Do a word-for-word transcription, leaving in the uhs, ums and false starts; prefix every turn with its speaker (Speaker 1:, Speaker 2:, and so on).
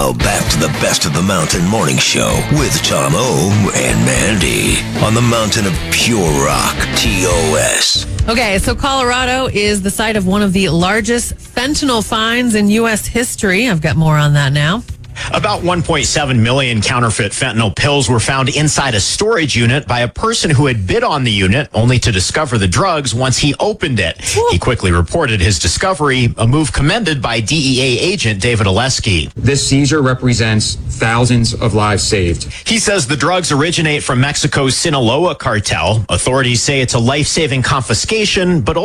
Speaker 1: Now back to the Best of the Mountain Morning Show with Tom O and Mandy on the mountain of pure rock, T O S.
Speaker 2: Okay, so Colorado is the site of one of the largest fentanyl finds in U S history. I've got more on that now.
Speaker 3: About one point seven million counterfeit fentanyl pills were found inside a storage unit by a person who had bid on the unit, only to discover the drugs once he opened it.
Speaker 2: Ooh.
Speaker 3: He quickly reported his discovery, a move commended by D E A agent David Oleski.
Speaker 4: This seizure represents thousands of lives saved.
Speaker 3: He says the drugs originate from Mexico's Sinaloa cartel. Authorities say it's a life-saving confiscation, but